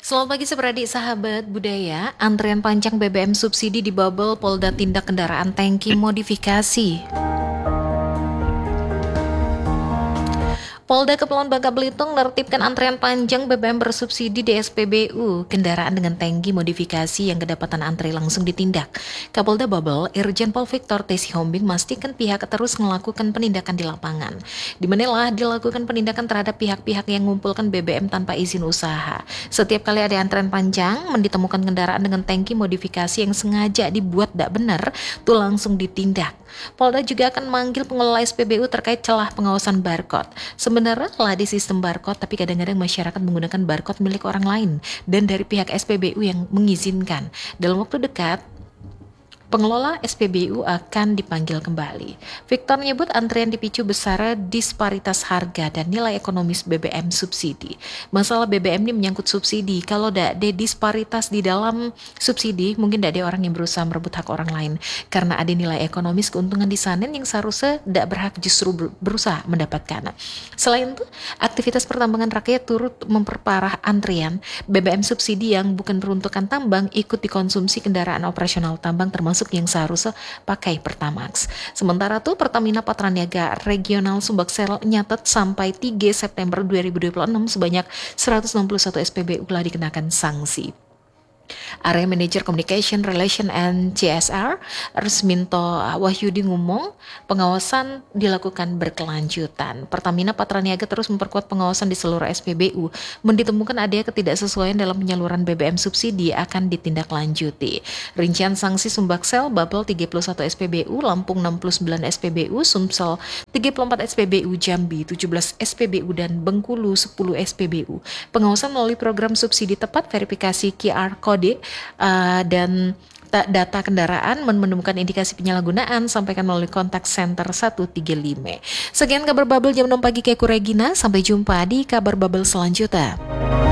Selamat pagi seperadik sahabat budaya. Antrian panjang BBM subsidi di Bubble, Polda tindak kendaraan tangki modifikasi. Polda Kepulauan Bangka Belitung menertibkan antrean panjang BBM bersubsidi di SPBU. Kendaraan dengan tangki modifikasi yang kedapatan antri langsung ditindak. Kapolda Bubble, Irjen Pol Victor T. Sihombing memastikan pihak terus melakukan penindakan di lapangan. Di manalah dilakukan penindakan terhadap pihak-pihak yang mengumpulkan BBM tanpa izin usaha. Setiap kali ada antrean panjang, ditemukan kendaraan dengan tangki modifikasi yang sengaja dibuat tidak benar, tuh langsung ditindak. Polda juga akan memanggil pengelola SPBU terkait celah pengawasan barcode. Sebenarnya telah di sistem barcode, tapi kadang-kadang masyarakat menggunakan barcode milik orang lain dan dari pihak SPBU yang mengizinkan. Dalam waktu dekat, pengelola SPBU akan dipanggil kembali. Victor menyebut antrian dipicu besar disparitas harga dan nilai ekonomis BBM subsidi. Masalah BBM ini menyangkut subsidi. Kalau tidak ada disparitas di dalam subsidi, mungkin tidak ada orang yang berusaha merebut hak orang lain. Karena ada nilai ekonomis keuntungan di sana yang seharusnya tidak berhak justru berusaha mendapatkan. Selain itu, aktivitas pertambangan rakyat turut memperparah antrian. BBM subsidi yang bukan peruntukan tambang ikut dikonsumsi kendaraan operasional tambang termasuk yang seharusnya pakai Pertamax. Sementara itu Pertamina Patraniaga Regional Sumbaksel nyatet sampai 3 September 2026 sebanyak 161 SPBU telah dikenakan sanksi. Area Manager Communication Relation and CSR Resminto Wahyudi ngomong, pengawasan dilakukan berkelanjutan. Pertamina Patraniaga terus memperkuat pengawasan di seluruh SPBU. Ditemukan adanya ketidaksesuaian dalam penyaluran BBM subsidi akan ditindaklanjuti. Rincian sanksi Sumbaksel, Bubble 31 SPBU, Lampung 69 SPBU, Sumsel 34 SPBU, Jambi 17 SPBU, dan Bengkulu 10 SPBU. Pengawasan melalui program subsidi tepat, verifikasi QR Code dan data kendaraan, menemukan indikasi penyalahgunaan, sampaikan melalui kontak center 135. Sekian kabar Bubble jam 6 pagi, Keku Regina. Sampai jumpa di kabar Bubble selanjutnya.